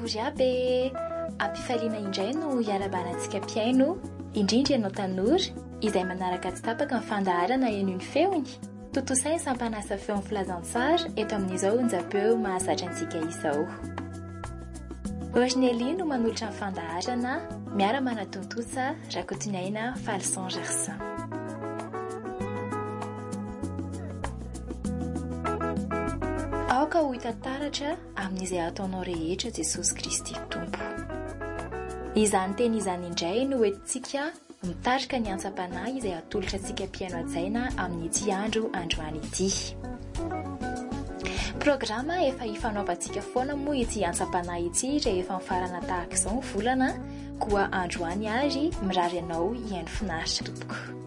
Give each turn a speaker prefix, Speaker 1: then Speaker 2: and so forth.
Speaker 1: Akory aby ampifaliana indray no hiarabanantsika mpiaino indrindra ianao tanora izay manaraka tsy tapaka ny fandaharana eny ny feony totosainy sampanasa feon'ny filazantsara eto amin'izao onjapeo mahazatra antsika izao. Ornely no manolotra ny fandaharana miara-manatontosa Rakotonaina Falson Gersin. Aoka ho hitantaratra amin'izay ataonao rehetra Jesosy Kristy Tompo. Izany teny izany indray no entintsika mitarika ny antsa-panahy izay atolotra antsika mpiaino ajaina amin'ity androany ity. Programa efa hifanaovantsika foana moa ity antsa-panahy ity rehefa mifarana tahaka izao ny volana koa androany ary mirary ianao hihaino finaritra tompoko.